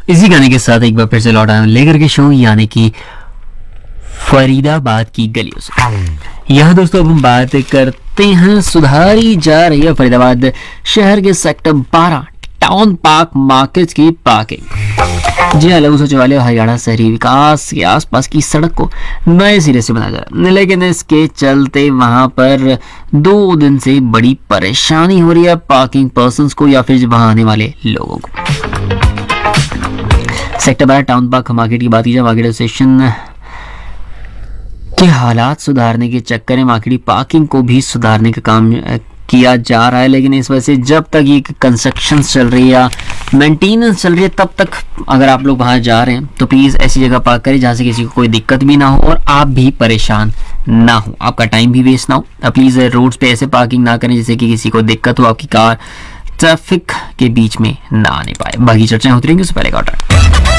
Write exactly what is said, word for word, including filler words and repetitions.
इसी गाने के साथ एक बार फिर से लौट आया हूं लेकर के शो, यानी कि फरीदाबाद की गलियों से। यह दोस्तों अब हम बात करते हैं, सुधारी जा रही है फरीदाबाद शहर के सेक्टर बारह टाउन पार्क मार्केट की पार्किंग। जी हाँ, लघु सचिवालय हरियाणा शहरी विकास के आसपास की सड़क को नए सिरे से बनाया जा रहा है, लेकिन इसके चलते वहां पर दो दिन से बड़ी परेशानी हो रही है पार्किंग पर्संस को या फिर वहां आने वाले लोगों को। सेक्टर बारह टाउन पार्क मार्केट की बात की जाए, मार्केट स्टेशन के हालात सुधारने के चक्कर में मार्केट पार्किंग को भी सुधारने का काम किया जा रहा है, लेकिन इस वजह से जब तक ये कंस्ट्रक्शन चल रही है या मेंटेनेंस चल रही है तब तक अगर आप लोग वहां जा रहे हैं तो प्लीज ऐसी जगह पार्क करें जहां से किसी को कोई दिक्कत भी ना हो और आप भी परेशान ना हो, आपका टाइम भी वेस्ट ना हो। प्लीज रोड्स पे ऐसे पार्किंग ना करें जिससे कि किसी को दिक्कत हो, आपकी कार ट्रैफिक के बीच में ना आने पाए। बाकी चर्चाएं होती रहेंगी, उससे पहले का